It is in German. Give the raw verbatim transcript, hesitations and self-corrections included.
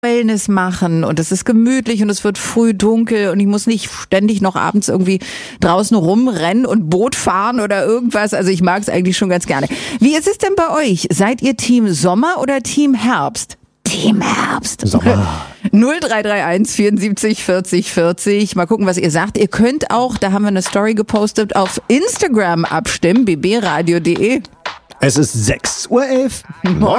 Wellness machen und es ist gemütlich und es wird früh dunkel und ich muss nicht ständig noch abends irgendwie draußen rumrennen und Boot fahren oder irgendwas. Also ich mag es eigentlich schon ganz gerne. Wie ist es denn bei euch? Seid ihr Team Sommer oder Team Herbst? Team Herbst. Sommer. null drei drei eins vierundsiebzig vierzig vierzig. Mal gucken, was ihr sagt. Ihr könnt auch, da haben wir eine Story gepostet, auf Instagram abstimmen, b b radio punkt d e. Es ist sechs Uhr elf.